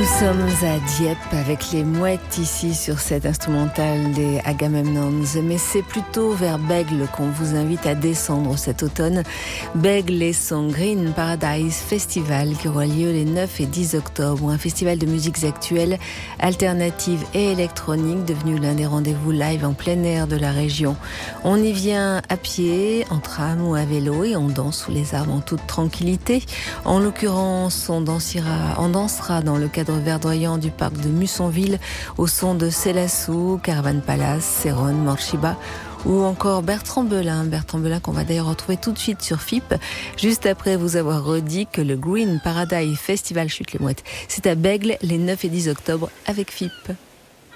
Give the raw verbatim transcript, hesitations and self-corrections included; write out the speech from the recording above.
Nous sommes à Dieppe avec les mouettes ici sur cette instrumentale des Agamemnons, mais c'est plutôt vers Bègle qu'on vous invite à descendre cet automne. Bègle et son Green Paradise Festival qui aura lieu les neuf et dix octobre, un festival de musiques actuelles, alternatives et électroniques devenu l'un des rendez-vous live en plein air de la région. On y vient à pied, en tram ou à vélo et on danse sous les arbres en toute tranquillité. En l'occurrence, on dansera, on dansera dans le cadre verdoyant du parc de Mussonville au son de Célassou, Caravan Palace, Céron, Morshiba ou encore Bertrand Belin. Bertrand Belin qu'on va d'ailleurs retrouver tout de suite sur F I P, juste après vous avoir redit que le Green Paradise Festival Chute les Mouettes, c'est à Bègle les neuf et dix octobre avec F I P.